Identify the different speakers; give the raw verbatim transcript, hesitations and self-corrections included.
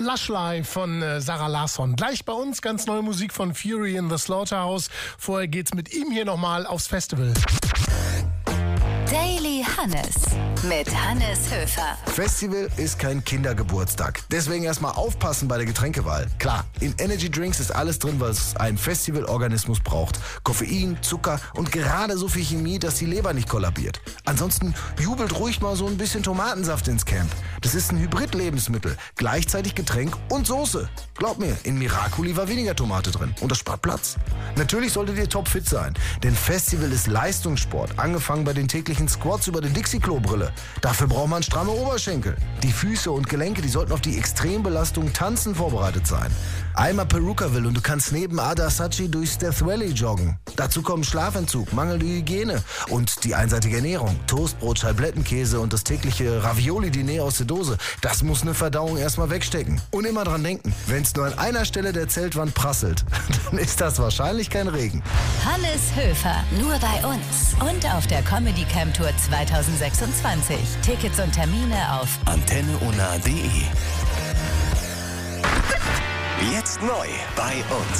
Speaker 1: Lush Life von äh, Sarah Larsson. Gleich bei uns ganz neue Musik von Fury in the Slaughterhouse. Vorher geht's mit ihm hier nochmal aufs Festival.
Speaker 2: Daily Hannes mit Hannes Höfer.
Speaker 3: Festival ist kein Kindergeburtstag. Deswegen erstmal aufpassen bei der Getränkewahl. Klar, in Energy Drinks ist alles drin, was ein Festivalorganismus braucht. Koffein, Zucker und gerade so viel Chemie, dass die Leber nicht kollabiert. Ansonsten jubelt ruhig mal so ein bisschen Tomatensaft ins Camp. Das ist ein Hybrid-Lebensmittel. Gleichzeitig Getränk und Soße. Glaub mir, in Miracoli war weniger Tomate drin. Und das spart Platz. Natürlich solltet ihr topfit sein. Denn Festival ist Leistungssport. Angefangen bei den täglichen Squats über die Dixie-Klo-Brille. Dafür braucht man stramme Oberschenkel. Die Füße und Gelenke, die sollten auf die Extrembelastung Tanzen vorbereitet sein. Einmal Perukaville und du kannst neben Adasachi durchs Death Valley joggen. Dazu kommen Schlafentzug, mangelnde Hygiene und die einseitige Ernährung. Toastbrot, Scheiblettenkäse und das tägliche Ravioli-Diner aus der Dose. Das muss eine Verdauung erstmal wegstecken. Und immer dran denken, wenn es nur an einer Stelle der Zeltwand prasselt, dann ist das wahrscheinlich kein Regen.
Speaker 2: Hannes Höfer, nur bei uns und auf der Comedy Camp Tour zwanzig sechsundzwanzig. Tickets und Termine auf
Speaker 4: antenne ona punkt de. Jetzt neu bei uns.